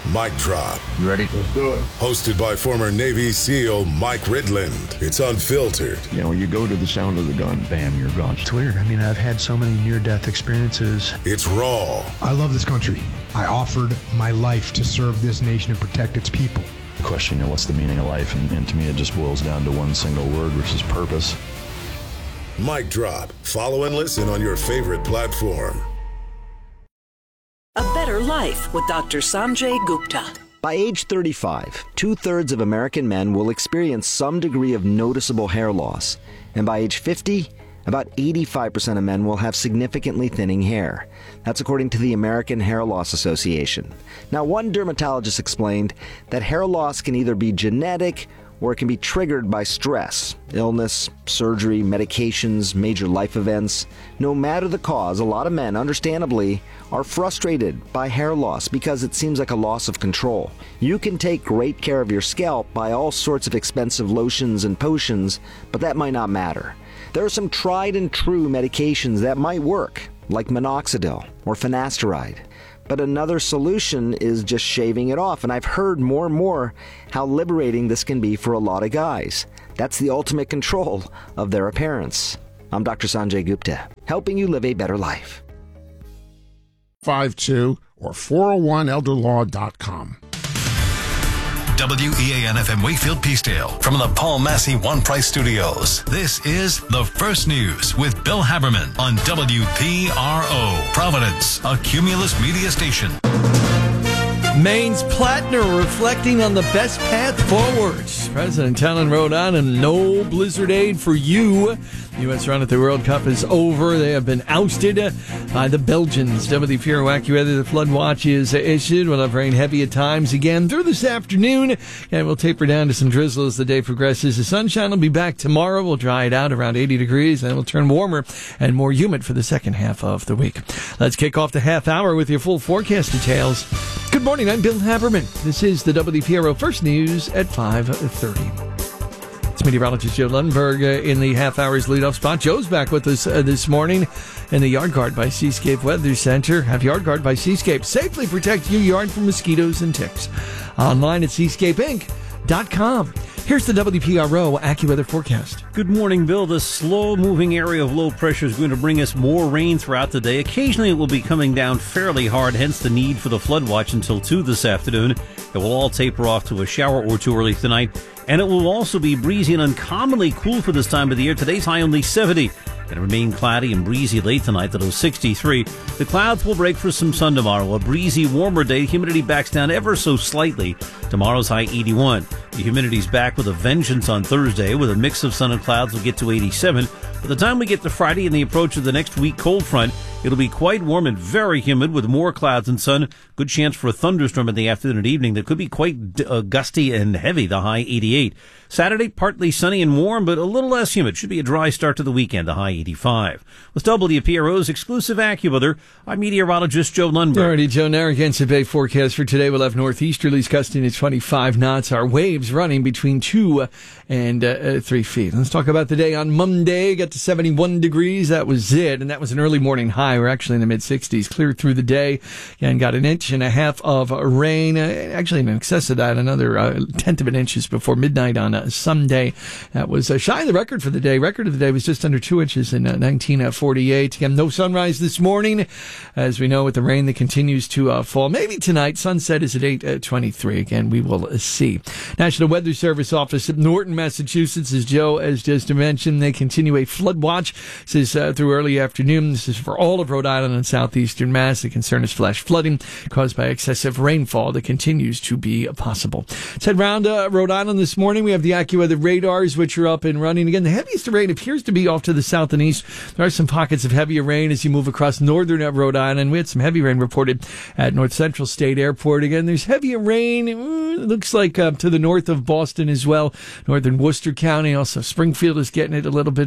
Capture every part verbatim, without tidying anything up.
Mic Drop. You ready? Let's do it. Hosted by former Navy SEAL Mike Ridland. It's unfiltered. You know, you go to the sound of the gun, bam, you're gone. It's weird. I mean, I've had so many near-death experiences. It's raw. I love this country. I offered my life to serve this nation and protect its people. Question, you know, what's the meaning of life? And, and to me, it just boils down to one single word, which is purpose. Mic Drop. Follow and listen on your favorite platform. A Better Life with Doctor Sanjay Gupta. By age thirty-five, two-thirds of American men will experience some degree of noticeable hair loss. And by age fifty, about eighty-five percent of men will have significantly thinning hair. That's according to the American Hair Loss Association. Now, one dermatologist explained that hair loss can either be genetic or it can be triggered by stress, illness, surgery, medications, major life events. No matter the cause, a lot of men, understandably, are frustrated by hair loss because it seems like a loss of control. You can take great care of your scalp by all sorts of expensive lotions and potions, but that might not matter. There are some tried and true medications that might work, like minoxidil or finasteride. But another solution is just shaving it off, and I've heard more and more how liberating this can be for a lot of guys. That's the ultimate control of their appearance. I'm Doctor Sanjay Gupta, helping you live a better life. five two or four oh one elder law dot com. W E A N F M Wakefield Peacedale from the Paul Massey One Price Studios. This is The First News with Bill Haberman on W P R O, Providence, a Cumulus media station. Maine's Plattner reflecting on the best path forward. President telling Rhode Island, no blizzard aid for you. The U S run at the World Cup is over. They have been ousted by the Belgians. W P R O AccuWeather, the flood watch is issued. We'll have rain heavy at times again through this afternoon, and we'll taper down to some drizzle as the day progresses. The sunshine will be back tomorrow. We'll dry it out around eighty degrees, and it'll turn warmer and more humid for the second half of the week. Let's kick off the half hour with your full forecast details. Good morning, I'm Bill Haberman. This is the W P R O First News at five thirty. It's meteorologist Joe Lundberg uh, in the half hour's leadoff spot. Joe's back with us uh, this morning in the Yard Guard by Seascape Weather Center. Have Yard Guard by Seascape safely protect your yard from mosquitoes and ticks. Online at seascape inc dot com. Here's the W P R O AccuWeather forecast. Good morning, Bill. The slow-moving area of low pressure is going to bring us more rain throughout the day. Occasionally, it will be coming down fairly hard, hence the need for the flood watch until two this afternoon. It will all taper off to a shower or two early tonight, and it will also be breezy and uncommonly cool for this time of the year. Today's high only seventy. Going to remain cloudy and breezy late tonight, that'll sixty-three. The clouds will break for some sun tomorrow. A breezy, warmer day. Humidity backs down ever so slightly. Tomorrow's high eighty-one. The humidity's back with a vengeance on Thursday. With a mix of sun and clouds, we'll get to eighty-seven. By the time we get to Friday and the approach of the next week cold front, it'll be quite warm and very humid with more clouds and sun. Good chance for a thunderstorm in the afternoon and evening that could be quite uh, gusty and heavy, the high eighty-eight. Saturday, partly sunny and warm, but a little less humid. Should be a dry start to the weekend, the high eighty-five. With W P R O's exclusive AccuWeather, I'm meteorologist Joe Lundberg. Alrighty, Joe, Narragansett Bay forecast for today. We'll have northeasterlies gusting at twenty-five knots. Our waves running between two and uh, three feet. Let's talk about the day on Monday. Got to seventy-one degrees. That was it, and that was an early morning high. We're actually in the mid-sixties. Cleared through the day and got an inch and a half of rain. Uh, actually, in excess of that, another uh, tenth of an inch before midnight on uh, Sunday. That was uh, shy of the record for the day. Record of the day was just under two inches in uh, nineteen forty-eight. Again, no sunrise this morning. As we know, with the rain that continues to uh, fall. Maybe tonight. Sunset is at eight twenty-three. Again, we will uh, see. National Weather Service office of Norton, Massachusetts, as Joe has just mentioned, they continue a flood watch. This is uh, through early afternoon. This is for all of Rhode Island and southeastern Mass. The concern is flash flooding caused by excessive rainfall that continues to be possible. Let's head round uh, Rhode Island this morning. We have the AccuWeather radars, which are up and running. Again, the heaviest rain appears to be off to the south and east. There are some pockets of heavier rain as you move across northern Rhode Island. We had some heavy rain reported at North Central State Airport. Again, there's heavier rain. It looks like uh, to the north of Boston as well. Northern Worcester County. Also, Springfield is getting it a little bit as well. Again,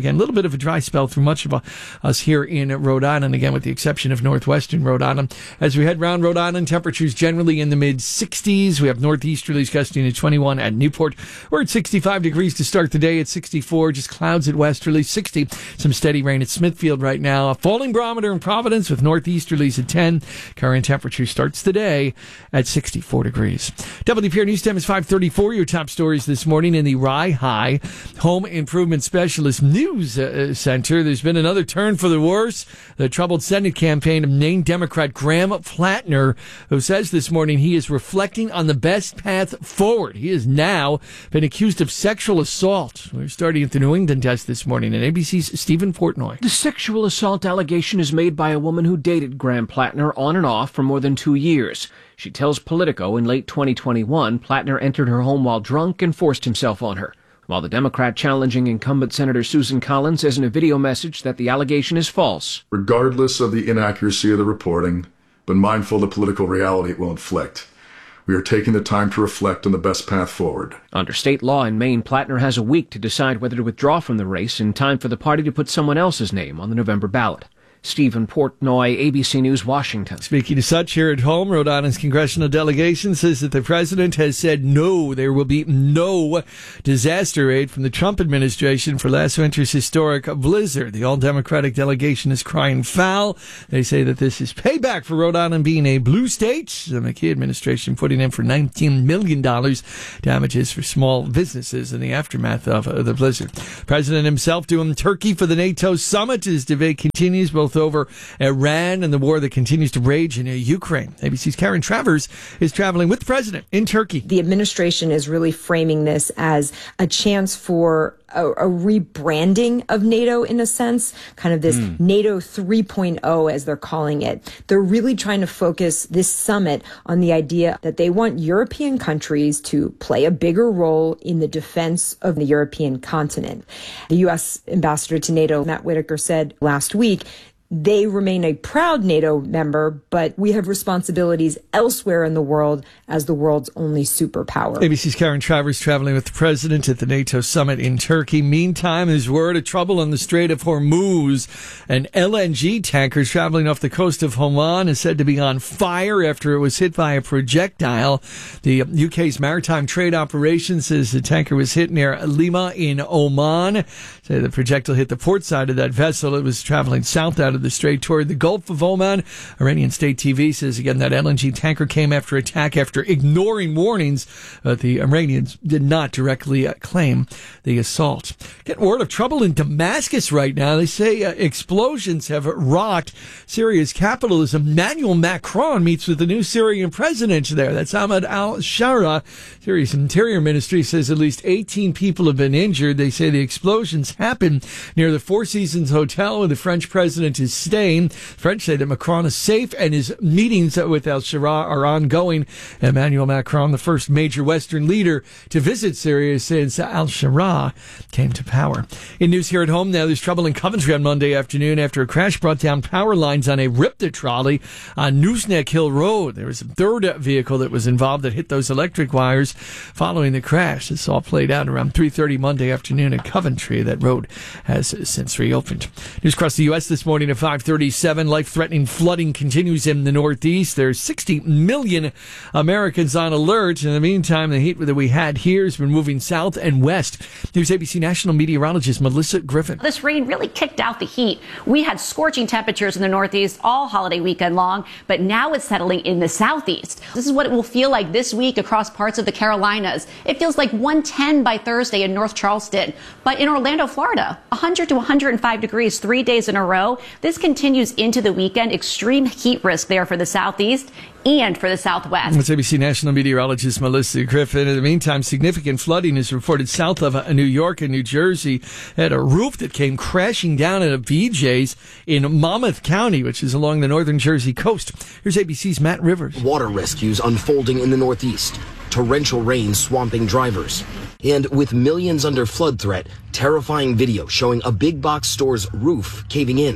again, a little bit of a dry spell through much of uh, us here in Rhode Island, again, with the exception of northwestern Rhode Island. As we head round Rhode Island, temperatures generally in the mid-sixties. We have northeasterlies gusting at twenty-one at Newport. We're at sixty-five degrees to start the day at sixty-four, just clouds at westerly, sixty. Some steady rain at Smithfield right now. A falling barometer in Providence with northeasterlies at ten. Current temperature starts the day at sixty-four degrees. W P R News Time is five thirty-four. Your top stories this morning in the Rye High Home Improvement Specialist News uh, Center. There's been another turn for the worse. The troubled Senate campaign of Maine Democrat Graham Plattner, who says this morning he is reflecting on the best path forward. He has now been accused of sexual assault. We're starting at the New England desk this morning, and A B C's Stephen Portnoy. The sexual assault allegation is made by a woman who dated Graham Plattner on and off for more than two years. She tells Politico in late twenty twenty-one, Plattner entered her home while drunk and forced himself on her. While the Democrat challenging incumbent Senator Susan Collins says in a video message that the allegation is false. Regardless of the inaccuracy of the reporting, but mindful of the political reality it will inflict, we are taking the time to reflect on the best path forward. Under state law in Maine, Plattner has a week to decide whether to withdraw from the race in time for the party to put someone else's name on the November ballot. Stephen Portnoy, A B C News, Washington. Speaking of such, here at home, Rhode Island's congressional delegation says that the president has said no, there will be no disaster aid from the Trump administration for last winter's historic blizzard. The all-Democratic delegation is crying foul. They say that this is payback for Rhode Island being a blue state. The McKee administration putting in for nineteen million dollars damages for small businesses in the aftermath of uh, the blizzard. President himself doing turkey for the NATO summit as debate continues, both over Iran and the war that continues to rage in Ukraine. A B C's Karen Travers is traveling with the president in Turkey. The administration is really framing this as a chance for a, a rebranding of NATO in a sense, kind of this mm. NATO three point oh as they're calling it. They're really trying to focus this summit on the idea that they want European countries to play a bigger role in the defense of the European continent. The U S ambassador to NATO, Matt Whitaker, said last week, they remain a proud NATO member, but we have responsibilities elsewhere in the world as the world's only superpower. A B C's Karen Travers traveling with the president at the NATO summit in Turkey. Meantime, there's word of trouble on the Strait of Hormuz. An L N G tanker traveling off the coast of Oman is said to be on fire after it was hit by a projectile. The U K's Maritime Trade Operations says the tanker was hit near Lima in Oman. Say the projectile hit the port side of that vessel. It was traveling south out of the strait toward the Gulf of Oman. Iranian state T V says again that L N G tanker came after attack after ignoring warnings, but the Iranians did not directly uh, claim the assault. Getting word of trouble in Damascus right now. They say uh, explosions have rocked Syria's capital as Emmanuel Macron meets with the new Syrian president there. That's Ahmed al-Shara. Syria's Interior Ministry says at least eighteen people have been injured. They say the explosions happened near the Four Seasons Hotel where the French president is staying. French say that Macron is safe and his meetings with al-Shara are ongoing. Emmanuel Macron, the first major Western leader to visit Syria since al-Shara came to power. In news here at home now, there's trouble in Coventry on Monday afternoon after a crash brought down power lines on a Ripta trolley on Newsneck Hill Road. There was a third vehicle that was involved that hit those electric wires following the crash. This all played out around three thirty Monday afternoon in Coventry. That road has since reopened. News across the U S this morning at five thirty-seven. Life-threatening flooding continues in the Northeast. There's sixty million Americans on alert. In the meantime, the heat that we had here has been moving south and west. Here's A B C national meteorologist Melissa Griffin. This rain really kicked out the heat. We had scorching temperatures in the Northeast all holiday weekend long, but now it's settling in the Southeast. This is what it will feel like this week across parts of the Carolinas. It feels like one ten by Thursday in North Charleston. But in Orlando, Florida, one hundred to one hundred five degrees three days in a row. This continues into the weekend. Extreme heat risk there for the Southeast and for the Southwest. That's A B C national meteorologist Melissa Griffin. In the meantime, significant flooding is reported south of New York and New Jersey at a roof that came crashing down at a V J's in Monmouth County, which is along the northern Jersey coast. Here's A B C's Matt Rivers. Water rescues unfolding in the Northeast. Torrential rain swamping drivers. And with millions under flood threat, terrifying video showing a big box store's roof caving in.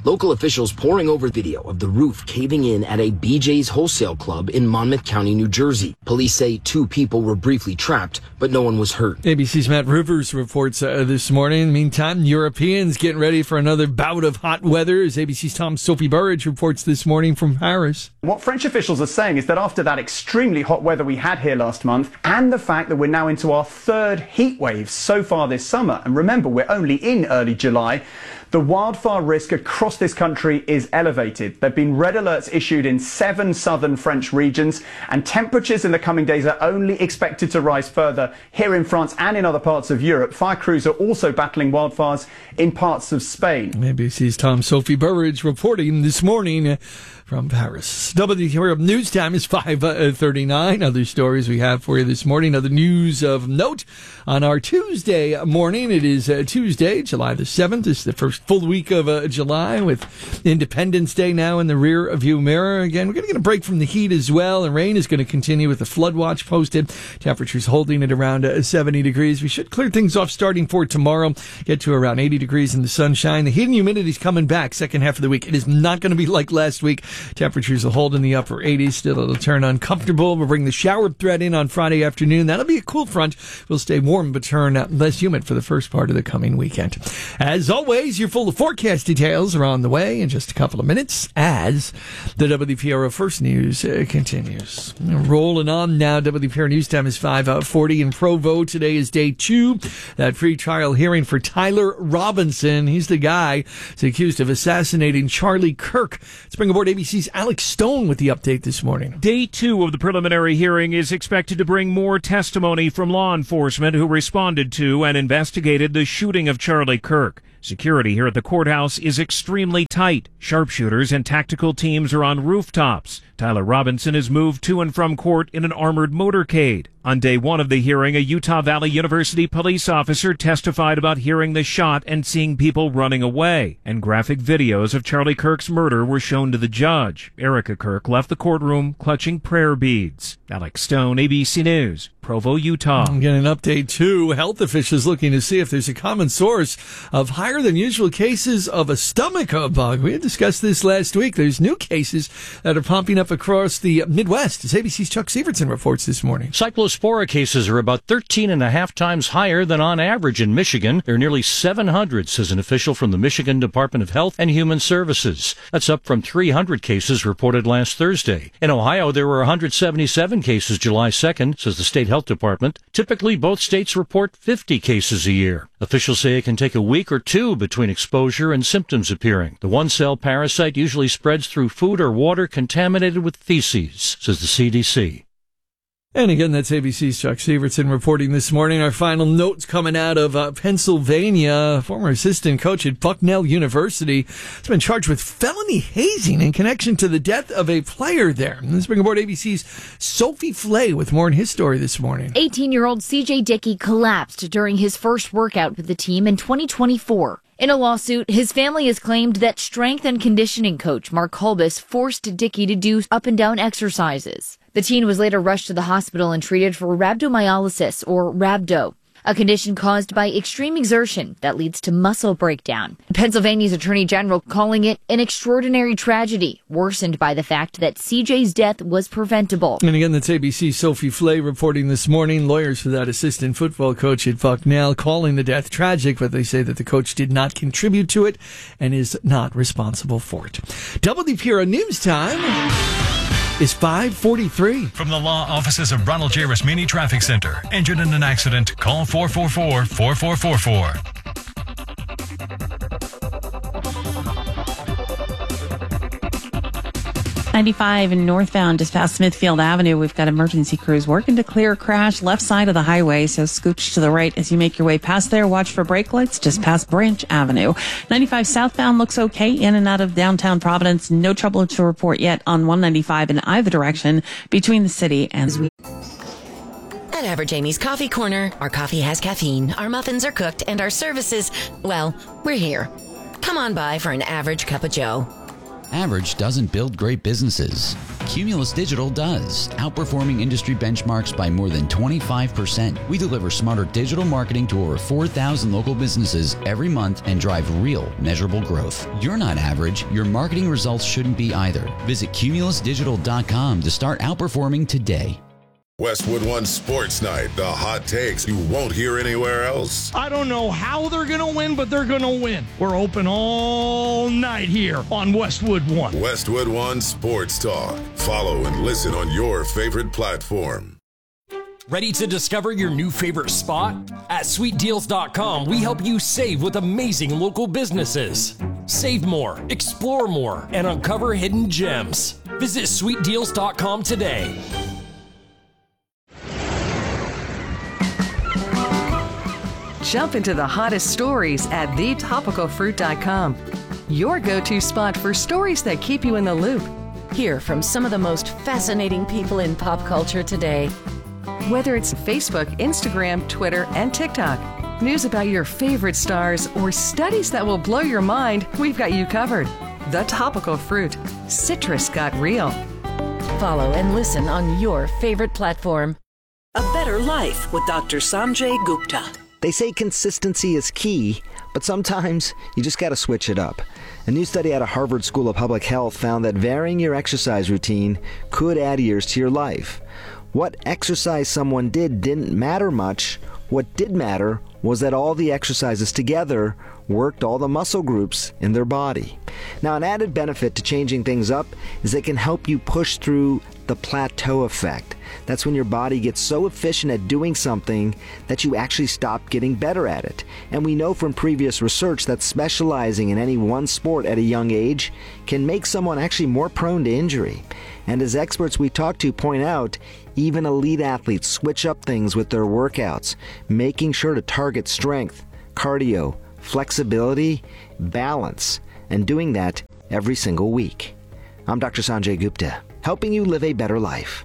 Local officials poring over video of the roof caving in at a B J's wholesale club in Monmouth County, New Jersey. Police say two people were briefly trapped, but no one was hurt. A B C's Matt Rivers reports uh, this morning. In the meantime, Europeans getting ready for another bout of hot weather. As A B C's Tom Sophie Burridge reports this morning from Paris. What French officials are saying is that after that extremely hot weather we had here last month, and the fact that we're now into our third heat wave so far this summer, and remember, we're only in early July, the wildfire risk across this country is elevated. There have been red alerts issued in seven southern French regions, and temperatures in the coming days are only expected to rise further here in France and in other parts of Europe. Fire crews are also battling wildfires in parts of Spain. A B C's Tom Sophie Burridge reporting this morning from Paris. W T O News Time is five thirty-nine. Other stories we have for you this morning. Other news of note on our Tuesday morning. It is uh, Tuesday, July the seventh. It's the first full week of uh, July with Independence Day now in the rear view mirror. Again, we're going to get a break from the heat as well. And rain is going to continue with the flood watch posted. Temperatures holding at around uh, seventy degrees. We should clear things off starting for tomorrow. Get to around eighty degrees in the sunshine. The heat and humidity is coming back second half of the week. It is not going to be like last week. Temperatures will hold in the upper eighties. Still, it'll turn uncomfortable. We'll bring the shower threat in on Friday afternoon. That'll be a cool front. We'll stay warm but turn less humid for the first part of the coming weekend. As always, your full forecast details are on the way in just a couple of minutes as the W P R O First News uh, continues. Rolling on now. W P R News Time is five forty in Provo. Today is day two. That free trial hearing for Tyler Robinson. He's the guy who's accused of assassinating Charlie Kirk. Let's bring aboard A B C's Alex Stone with the update this morning. Day two of the preliminary hearing is expected to bring more testimony from law enforcement who responded to and investigated the shooting of Charlie Kirk. Security here at the courthouse is extremely tight. Sharpshooters and tactical teams are on rooftops. Tyler Robinson is moved to and from court in an armored motorcade. On day one of the hearing, a Utah Valley University police officer testified about hearing the shot and seeing people running away. And graphic videos of Charlie Kirk's murder were shown to the judge. Erica Kirk left the courtroom clutching prayer beads. Alex Stone, A B C News, Provo, Utah. I'm getting an update, too. Health officials looking to see if there's a common source of higher than usual cases of a stomach bug. We had discussed this last week. There's new cases that are popping up across the Midwest. As A B C's Chuck Sievertson reports this morning. Cyclospora cases are about thirteen and a half times higher than on average in Michigan. There are nearly seven hundred, says an official from the Michigan Department of Health and Human Services. That's up from three hundred cases reported last Thursday. In Ohio, there were one hundred seventy-seven cases July second, says the state health department. Typically, both states report fifty cases a year. Officials say it can take a week or two between exposure and symptoms appearing. The one-cell parasite usually spreads through food or water contaminated with feces, says the C D C. And again, that's A B C's Chuck Sievertson reporting this morning. Our final notes coming out of uh, Pennsylvania. Former assistant coach at Bucknell University has been charged with felony hazing in connection to the death of a player there. Let's bring aboard A B C's Sophie Flay with more on his story this morning. eighteen-year-old C J Dickey collapsed during his first workout with the team in twenty twenty-four. In a lawsuit, his family has claimed that strength and conditioning coach Mark Kolbus forced Dickey to do up-and-down exercises. The teen was later rushed to the hospital and treated for rhabdomyolysis, or rhabdo, a condition caused by extreme exertion that leads to muscle breakdown. Pennsylvania's Attorney General calling it an extraordinary tragedy, worsened by the fact that C J's death was preventable. And again, that's A B C's Sophie Flay reporting this morning. Lawyers for that assistant football coach at Bucknell calling the death tragic, but they say that the coach did not contribute to it and is not responsible for it. W P R O News Time is five forty-three. From the law offices of Ronald J. Rasmini Traffic Center. Injured in an accident? Call four four four, four four four four. ninety-five and northbound just past Smithfield Avenue. We've got emergency crews working to clear a crash left side of the highway, so scooch to the right as you make your way past there. Watch for brake lights just past Branch Avenue. ninety-five southbound looks okay in and out of downtown Providence. No trouble to report yet on one ninety-five in either direction between the city and... At Average Amy's Coffee Corner, our coffee has caffeine, our muffins are cooked, and our services, well, we're here. Come on by for an average cup of joe. Average doesn't build great businesses. Cumulus Digital does, outperforming industry benchmarks by more than twenty-five percent. We deliver smarter digital marketing to over four thousand local businesses every month and drive real, measurable growth. You're not average. Your marketing results shouldn't be either. Visit cumulus digital dot com to start outperforming today. Westwood One Sports Night, the hot takes you won't hear anywhere else. I don't know how they're going to win, but they're going to win. We're open all night here on Westwood One. Westwood One Sports Talk. Follow and listen on your favorite platform. Ready to discover your new favorite spot? At sweet deals dot com, we help you save with amazing local businesses. Save more, explore more, and uncover hidden gems. Visit sweet deals dot com today. Jump into the hottest stories at the topical fruit dot com. Your go-to spot for stories that keep you in the loop. Hear from some of the most fascinating people in pop culture today. Whether it's Facebook, Instagram, Twitter, and TikTok, news about your favorite stars, or studies that will blow your mind, we've got you covered. The Topical Fruit. Citrus got real. Follow and listen on your favorite platform. A Better Life with Doctor Sanjay Gupta. They say consistency is key, but sometimes you just gotta switch it up. A new study out of Harvard School of Public Health found that varying your exercise routine could add years to your life. What exercise someone did didn't matter much. What did matter was that all the exercises together worked all the muscle groups in their body. Now, an added benefit to changing things up is it can help you push through the plateau effect. That's when your body gets so efficient at doing something that you actually stop getting better at it. And we know from previous research that specializing in any one sport at a young age can make someone actually more prone to injury. And as experts we talk to point out, even elite athletes switch up things with their workouts, making sure to target strength, cardio, flexibility, balance, and doing that every single week. I'm Doctor Sanjay Gupta, helping you live a better life.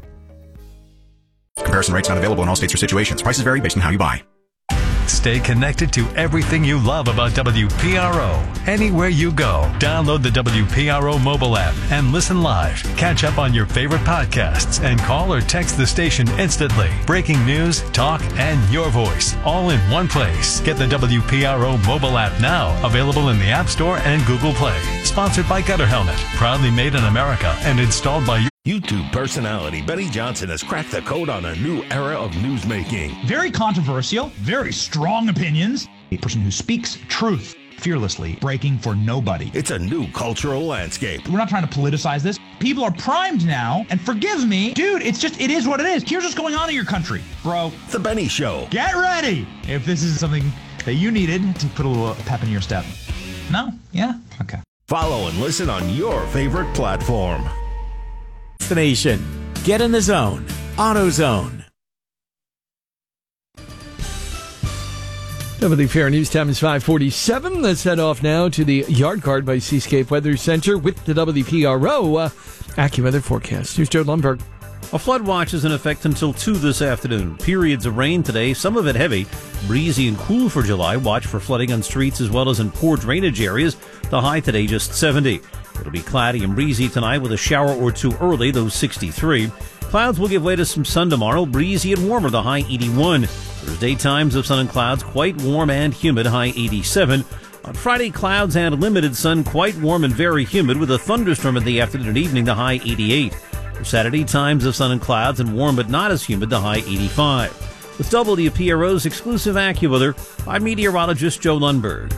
Comparison rates not available in all states or situations. Prices vary based on how you buy. Stay connected to everything you love about W P R O. Anywhere you go, download the W P R O mobile app and listen live. Catch up on your favorite podcasts and call or text the station instantly. Breaking news, talk, and your voice all in one place. Get the W P R O mobile app now, available in the App Store and Google Play. Sponsored by Gutter Helmet, proudly made in America and installed by you. YouTube personality Benny Johnson has cracked the code on a new era of newsmaking. Very controversial, very strong opinions. A person who speaks truth fearlessly, breaking for nobody. It's a new cultural landscape. We're not trying to politicize this. People are primed now, and forgive me, dude, it's just, it is what it is. Here's what's going on in your country, bro. The Benny Show. Get ready if this is something that you needed to put a little pep in your step. No? Yeah? Okay. Follow and listen on your favorite platform. Destination. Get in the zone. AutoZone. W P R News time is five forty-seven. Let's head off now to the Yard Card by Seascape Weather Center with the W P R O uh, AccuWeather forecast. Here's Joe Lundberg. A flood watch is in effect until two this afternoon. Periods of rain today, some of it heavy. Breezy and cool for July. Watch for flooding on streets as well as in poor drainage areas. The high today just seventy. It'll be cloudy and breezy tonight with a shower or two early, though sixty-three. Clouds will give way to some sun tomorrow, breezy and warmer, the high eighty-one. Thursday, times of sun and clouds, quite warm and humid, high eighty-seven. On Friday, clouds and limited sun, quite warm and very humid, with a thunderstorm in the afternoon and evening, the high eighty-eight. For Saturday, times of sun and clouds and warm but not as humid, the high eighty-five. With W P R O's exclusive AccuWeather, I'm meteorologist Joe Lundberg.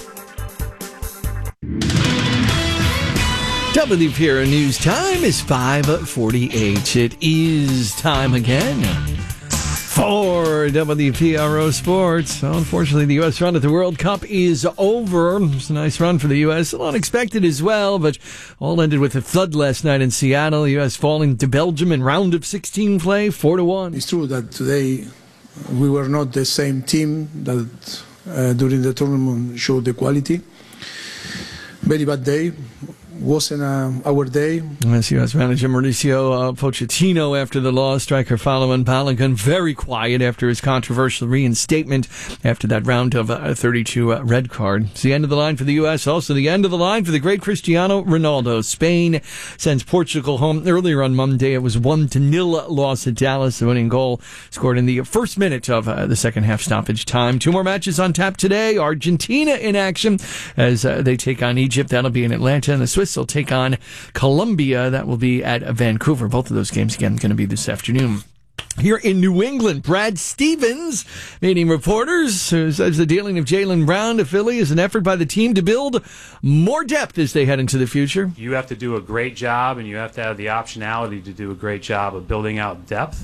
W P R O News time is five forty-eight. It is time again for W P R O Sports. Well, unfortunately, the U S run at the World Cup is over. It's a nice run for the U S. A little unexpected as well, but all ended with a flood last night in Seattle. U S falling to Belgium in round of sixteen play, four to one. It's true that today we were not the same team that uh, during the tournament showed the quality. Very bad day. wasn't uh, our day. That's U S manager Mauricio uh, Pochettino after the loss. Striker Falawan Balogun very quiet after his controversial reinstatement after that round of uh, thirty-two uh, red card. It's the end of the line for the U S. Also the end of the line for the great Cristiano Ronaldo. Spain sends Portugal home earlier on Monday. It was one to nil loss at Dallas. The winning goal scored in the first minute of uh, the second half stoppage time. Two more matches on tap today. Argentina in action as uh, they take on Egypt. That'll be in Atlanta. And the Swiss will take on Colombia. That will be at Vancouver. Both of those games, again, going to be this afternoon. Here in New England, Brad Stevens meeting reporters who says the dealing of Jaylen Brown to Philly is an effort by the team to build more depth as they head into the future. You have to do a great job, and you have to have the optionality to do a great job of building out depth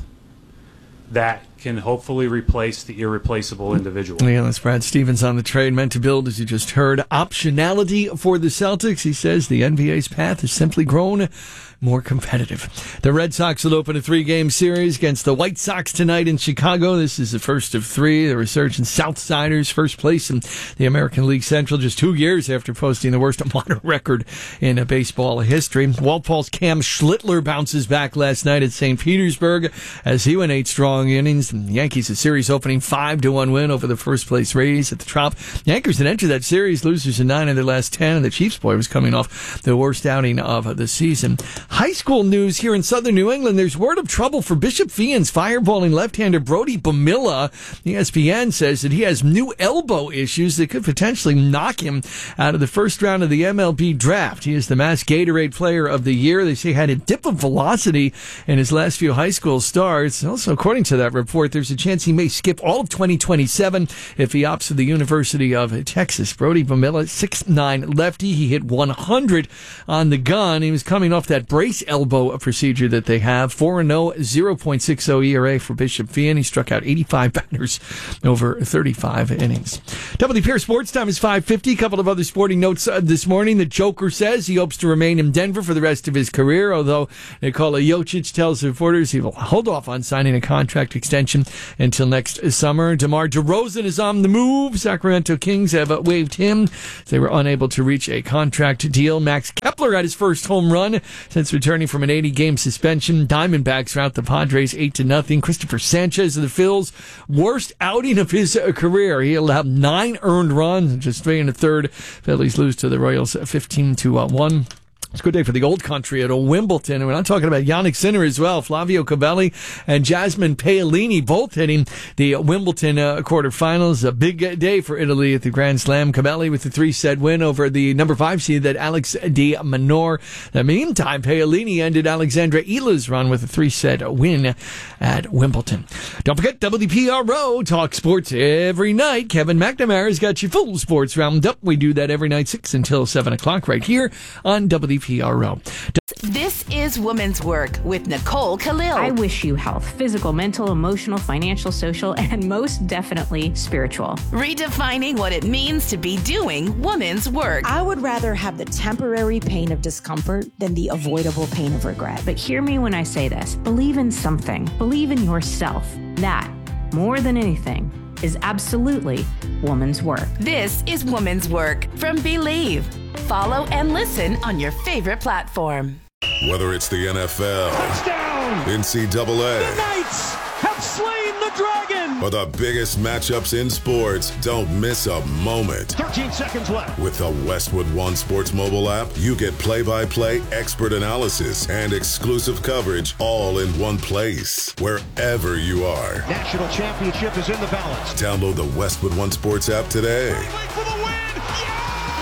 that can hopefully replace the irreplaceable individual. Yeah, that's Brad Stevens on the trade meant to build, as you just heard, optionality for the Celtics. He says the N B A's path has simply grown more competitive. The Red Sox will open a three-game series against the White Sox tonight in Chicago. This is the first of three. The resurgent Southsiders, first place in the American League Central, just two years after posting the worst minor record in baseball history. Walpole's Cam Schlittler bounces back last night at Saint Petersburg as he went eight strong innings. The Yankees, a series opening five to one win over the first-place Rays at the Trop. Yankees had entered that series, losers in nine of their last ten, and the Chiefs boy was coming off the worst outing of the season. High school news here in southern New England. There's word of trouble for Bishop Feehan's fireballing left-hander Brody Bamilla. E S P N says that he has new elbow issues that could potentially knock him out of the first round of the M L B draft. He is the Mass Gatorade Player of the Year. They say he had a dip of velocity in his last few high school starts. Also, according to that report, there's a chance he may skip all of twenty twenty-seven if he opts for the University of Texas. Brody Bamilla, six nine lefty. He hit one hundred on the gun. He was coming off that brace elbow procedure that they have. four and oh, zero point six oh E R A for Bishop Feehan. He struck out eighty-five batters over thirty-five innings. W P R Sports Time is five fifty. A couple of other sporting notes uh, this morning. The Joker says he hopes to remain in Denver for the rest of his career, although Nikola Jokic tells reporters he will hold off on signing a contract extension until next summer. DeMar DeRozan is on the move. Sacramento Kings have uh, waived him. They were unable to reach a contract deal. Max Kepler had his first home run since returning from an eighty-game suspension. Diamondbacks rout the Padres eight to nothing. Christopher Sanchez of the Phils, worst outing of his uh, career. He allowed nine earned runs in just three and a third. Phillies lose to the Royals fifteen to one. It's a good day for the old country at Wimbledon. And we're not talking about Jannik Sinner as well. Flavio Covelli and Jasmine Paolini both hitting the Wimbledon uh, quarterfinals. A big day for Italy at the Grand Slam. Covelli with the three-set win over the number five seed, that Alex de Minaur. In the meantime, Paolini ended Alexandra Ila's run with a three-set win at Wimbledon. Don't forget, W P R O talk sports every night. Kevin McNamara's got your full sports roundup. We do that every night, six until seven o'clock right here on W P R O. This is Women's Work with Nicole Khalil. I wish you health, physical, mental, emotional, financial, social, and most definitely spiritual. Redefining what it means to be doing women's work. I would rather have the temporary pain of discomfort than the avoidable pain of regret. But hear me when I say this. Believe in something. Believe in yourself. That, more than anything, is absolutely woman's work. This is Woman's Work from Believe. Follow and listen on your favorite platform. Whether it's the N F L, touchdown, N C double A, the Knights have slain the dragon, or the biggest matchups in sports, don't miss a moment. thirteen seconds left. With the Westwood One Sports mobile app, you get play-by-play expert analysis and exclusive coverage all in one place, wherever you are. National championship is in the balance. Download the Westwood One Sports app today. For the win. Yeah!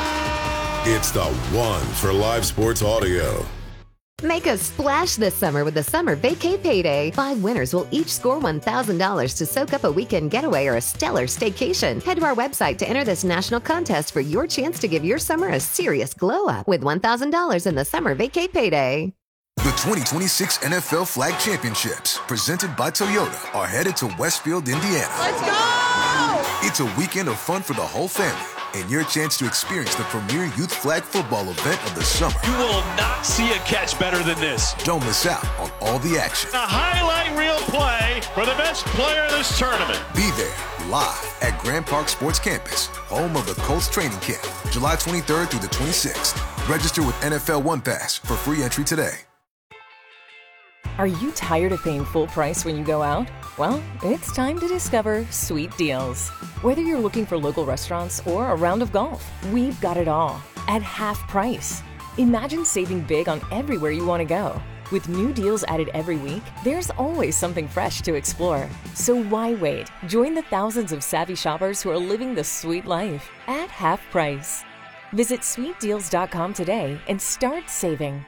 It's the one for live sports audio. Make a splash this summer with the Summer Vacay Payday. Five winners will each score one thousand dollars to soak up a weekend getaway or a stellar staycation. Head to our website to enter this national contest for your chance to give your summer a serious glow up with one thousand dollars in the Summer Vacay Payday. The twenty twenty-six N F L Flag Championships, presented by Toyota, are headed to Westfield, Indiana. Let's go! It's a weekend of fun for the whole family, and your chance to experience the premier youth flag football event of the summer. You will not see a catch better than this. Don't miss out on all the action. A highlight reel play for the best player in this tournament. Be there, live at Grand Park Sports Campus, home of the Colts training camp, July twenty-third through the twenty-sixth. Register with N F L One Pass for free entry today. Are you tired of paying full price when you go out? Well, it's time to discover Sweet Deals. Whether you're looking for local restaurants or a round of golf, we've got it all at half price. Imagine saving big on everywhere you want to go. With new deals added every week, there's always something fresh to explore. So why wait? Join the thousands of savvy shoppers who are living the sweet life at half price. Visit sweet deals dot com today and start saving.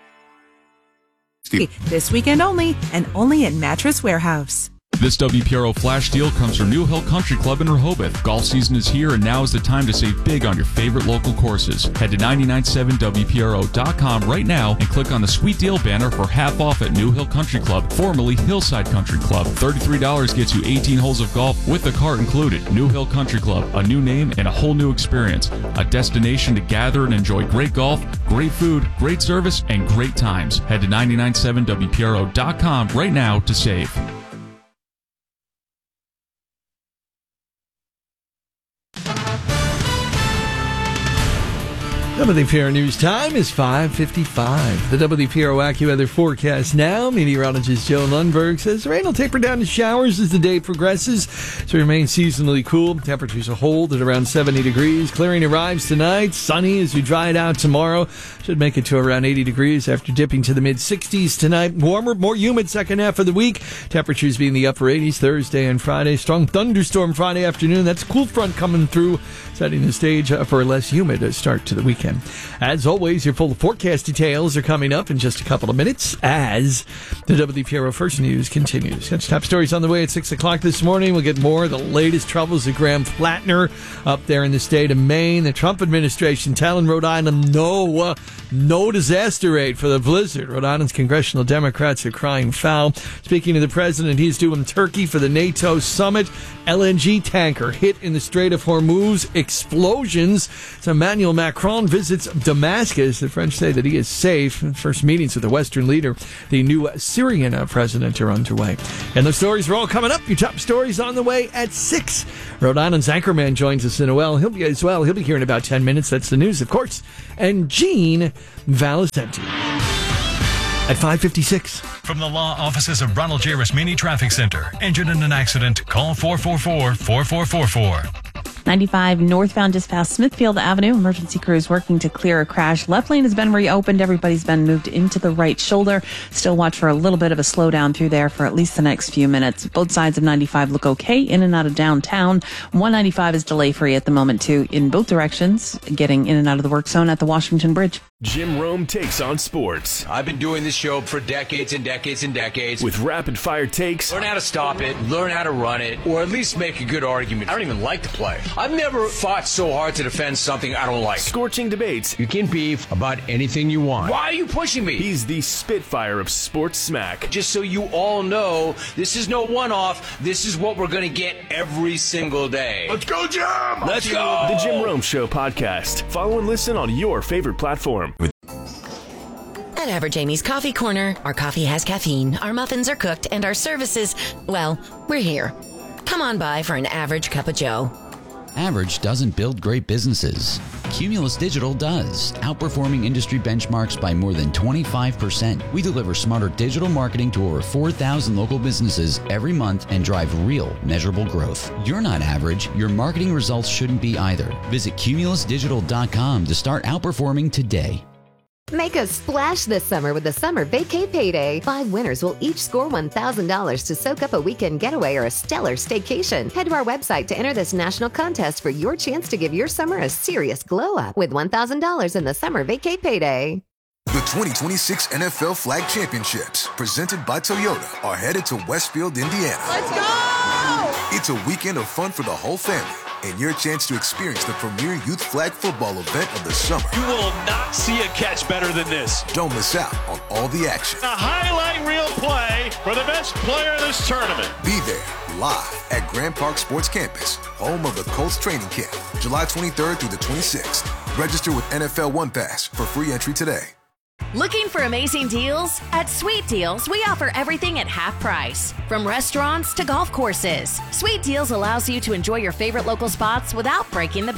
This weekend only, and only at Mattress Warehouse. This W P R O flash deal comes from New Hill Country Club in Rehoboth. Golf season is here, and now is the time to save big on your favorite local courses. Head to nine nine seven W P R O dot com right now and click on the Sweet Deal banner for half off at New Hill Country Club, formerly Hillside Country Club. thirty-three dollars gets you eighteen holes of golf with the cart included. New Hill Country Club, a new name and a whole new experience. A destination to gather and enjoy great golf, great food, great service, and great times. Head to nine nine seven W P R O dot com right now to save. W P R O News time is five fifty-five. The W P R O AccuWeather forecast now. Meteorologist Joe Lundberg says rain will taper down to showers as the day progresses, so remain seasonally cool. Temperatures will hold at around seventy degrees. Clearing arrives tonight. Sunny as we dry it out tomorrow. Should make it to around eighty degrees after dipping to the mid-sixties tonight. Warmer, more humid second half of the week. Temperatures being the upper eighties Thursday and Friday. Strong thunderstorm Friday afternoon. That's a cool front coming through, setting the stage for a less humid start to the weekend. As always, your full forecast details are coming up in just a couple of minutes as the W P R O First News continues. Got top stories on the way at six o'clock this morning. We'll get more of the latest troubles of Graham Flatner up there in the state of Maine. The Trump administration telling Rhode Island no, uh, no disaster rate for the blizzard. Rhode Island's congressional Democrats are crying foul. Speaking of the president, he's doing Turkey for the NATO summit. L N G tanker hit in the Strait of Hormuz. Explosions. So Emmanuel Macron visits Damascus. The French say that he is safe. First meetings with the Western leader, the new Syrian president, are underway. And the stories are all coming up. Your top stories on the way at six. Rhode Island's Anchorman joins us in a well. He'll be as well. He'll be here in about ten minutes. That's the news, of course. And Gene Valicenti at five fifty-six. From the law offices of Ronald J. Rasmini Traffic Center. Injured in an accident? Call four four four, four four four four. ninety-five northbound just past Smithfield Avenue. Emergency crews working to clear a crash. Left lane has been reopened. Everybody's been moved into the right shoulder. Still watch for a little bit of a slowdown through there for at least the next few minutes. Both sides of ninety-five look okay in and out of downtown. one ninety-five is delay free at the moment too in both directions, getting in and out of the work zone at the Washington Bridge. Jim Rome takes on sports. I've been doing this show for decades and decades and decades. With rapid fire takes. Learn how to stop it, learn how to run it, or at least make a good argument. I don't even like to play. I've never fought so hard to defend something I don't like. Scorching debates. You can beef about anything you want. Why are you pushing me? He's the Spitfire of sports smack. Just so you all know, this is no one-off. This is what we're going to get every single day. Let's go, Jim! Let's go! The Jim Rome Show podcast. Follow and listen on your favorite platform. At Average Amy's Coffee Corner, our coffee has caffeine, our muffins are cooked, and our services, well, we're here. Come on by for an average cup of joe. Average doesn't build great businesses. Cumulus Digital does, outperforming industry benchmarks by more than twenty-five percent. We deliver smarter digital marketing to over four thousand local businesses every month and drive real, measurable growth. You're not average. Your marketing results shouldn't be either. Visit cumulus digital dot com to start outperforming today. Make a splash this summer with the Summer Vacay Payday. Five winners will each score one thousand dollars to soak up a weekend getaway or a stellar staycation. Head to our website to enter this national contest for your chance to give your summer a serious glow up with one thousand dollars in the Summer Vacay Payday. The twenty twenty-six N F L Flag Championships, presented by Toyota, are headed to Westfield, Indiana. Let's go! It's a weekend of fun for the whole family, and your chance to experience the premier youth flag football event of the summer. You will not see a catch better than this. Don't miss out on all the action. A highlight reel play for the best player of this tournament. Be there live at Grand Park Sports Campus, home of the Colts training camp, July twenty-third through the twenty-sixth. Register with N F L One Pass for free entry today. Looking for amazing deals? At Sweet Deals, we offer everything at half price. From restaurants to golf courses, Sweet Deals allows you to enjoy your favorite local spots without breaking the bank.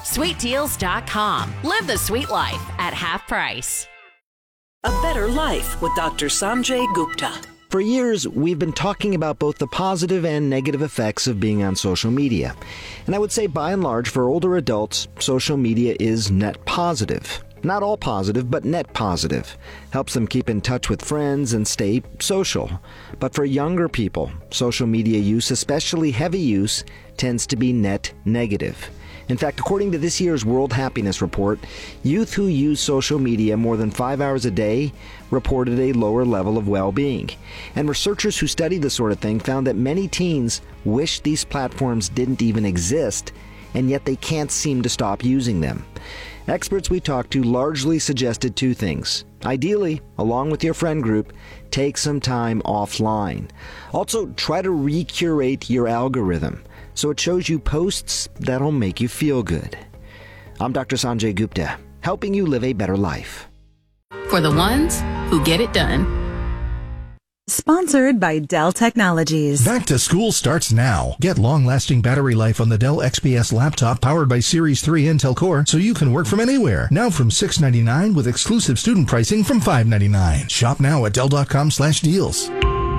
sweet deals dot com. Live the sweet life at half price. A Better Life with Doctor Sanjay Gupta. For years, we've been talking about both the positive and negative effects of being on social media. And I would say, by and large, for older adults, social media is net positive. Not all positive, but net positive. Helps them keep in touch with friends and stay social. But for younger people, social media use, especially heavy use, tends to be net negative. In fact, according to this year's World Happiness Report, youth who use social media more than five hours a day reported a lower level of well-being. And researchers who study this sort of thing found that many teens wish these platforms didn't even exist, and yet they can't seem to stop using them. Experts we talked to largely suggested two things. Ideally, along with your friend group, take some time offline. Also, try to recurate your algorithm so it shows you posts that'll make you feel good. I'm Doctor Sanjay Gupta, helping you live a better life. For the ones who get it done. Sponsored by Dell Technologies. Back to school starts now. Get long-lasting battery life on the Dell X P S laptop powered by Series three Intel Core so you can work from anywhere. Now from six ninety-nine with exclusive student pricing from five ninety-nine. Shop now at Dell.com slash deals.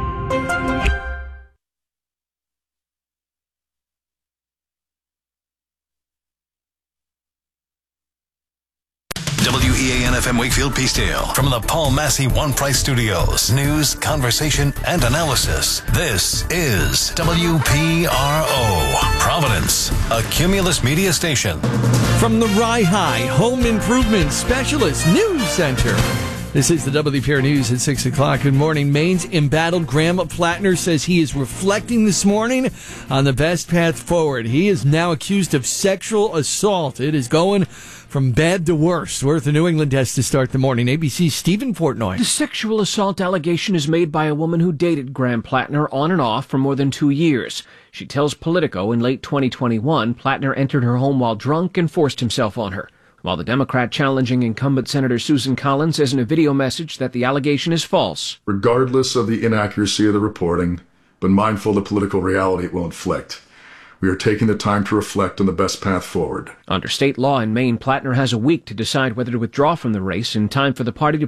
W E A N F M Wakefield Peacedale from the Paul Massey One Price Studios. News, conversation, and analysis. This is W P R O, Providence, a Cumulus media station. From the Rye High Home Improvement Specialist News Center. This is the W P R News at six o'clock. Good morning. Maine's embattled Graham Plattner says he is reflecting this morning on the best path forward. He is now accused of sexual assault. It is going from bad to worse. We're at the New England desk to start the morning. A B C's Stephen Portnoy. The sexual assault allegation is made by a woman who dated Graham Plattner on and off for more than two years. She tells Politico in late twenty twenty-one, Plattner entered her home while drunk and forced himself on her. While the Democrat challenging incumbent Senator Susan Collins says in a video message that the allegation is false. Regardless of the inaccuracy of the reporting, but mindful of the political reality it will inflict, we are taking the time to reflect on the best path forward. Under state law in Maine, Plattner has a week to decide whether to withdraw from the race in time for the party to